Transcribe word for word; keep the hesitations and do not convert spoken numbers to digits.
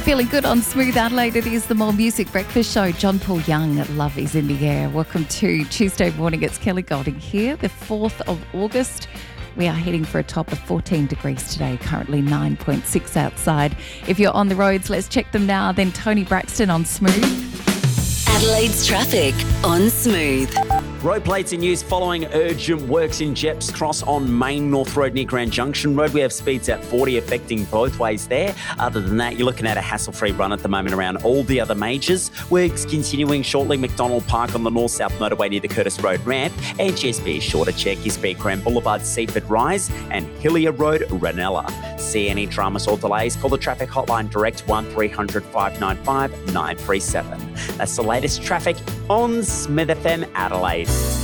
Feeling good on Smooth Adelaide. It is the More Music Breakfast Show. John Paul Young, Love is in the Air. Welcome to Tuesday morning. It's Kelly Golding here, the fourth of August. We are heading for a top of fourteen degrees today, currently nine point six outside. If you're on the roads, let's check them now. Then Tony Braxton on Smooth. Adelaide's traffic on Smooth. Road plates in use following urgent works in Jepps Cross on Main North Road near Grand Junction Road. We have speeds at forty affecting both ways there. Other than that, you're looking at a hassle-free run at the moment around all the other majors. Works continuing shortly. McDonald Park on the north-south motorway near the Curtis Road ramp. And just be sure to check your speed. Cran Boulevard, Seaford Rise and Hillier Road, Ranella. See any dramas or delays? Call the traffic hotline direct one three hundred five nine five nine three seven. That's the latest traffic on Smith F M Adelaide.